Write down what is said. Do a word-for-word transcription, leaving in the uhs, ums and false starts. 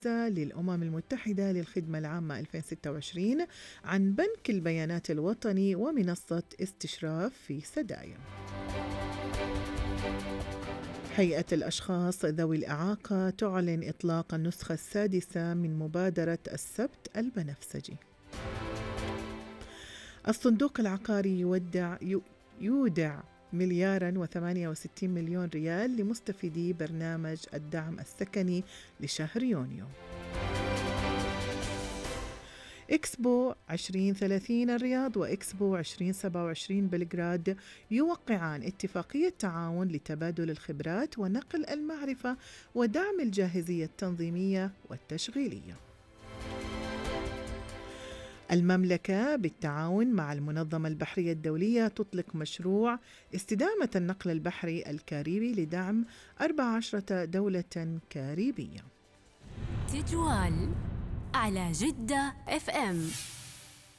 للأمم المتحدة للخدمة العامة ألفين وستة وعشرين عن بنك البيانات الوطني ومنصة استشراف في سدايا. هيئة الأشخاص ذوي الإعاقة تعلن إطلاق النسخة السادسة من مبادرة السبت البنفسجي. الصندوق العقاري يودع يودع ملياراً وثمانية وستين مليون ريال لمستفيدي برنامج الدعم السكني لشهر يونيو. إكسبو عشرين ثلاثين الرياض وإكسبو عشرين سبعة وعشرين بلغراد يوقعان اتفاقية تعاون لتبادل الخبرات ونقل المعرفة ودعم الجاهزية التنظيمية والتشغيلية. المملكة بالتعاون مع المنظمة البحرية الدولية تطلق مشروع استدامة النقل البحري الكاريبي لدعم أربع عشرة دولة كاريبية. تجوال على جدة اف ام.